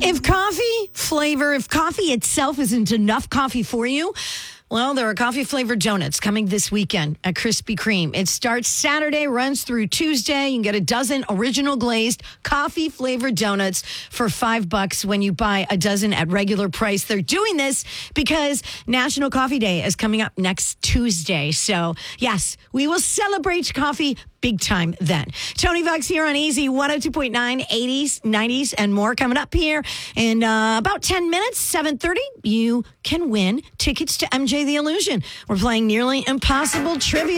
If coffee itself isn't enough coffee for you, well, there are coffee-flavored donuts coming this weekend at Krispy Kreme. It starts Saturday, runs through Tuesday. You can get a dozen original glazed coffee-flavored donuts for $5 when you buy a dozen at regular price. They're doing this because National Coffee Day is coming up next Tuesday. So, yes, we will celebrate coffee big time then. Tony Vox here on Easy 102.9, 80s, 90s, and more coming up here in about 10 minutes, 7:30. You can win tickets to MJ the Illusion. We're playing Nearly Impossible Trivia.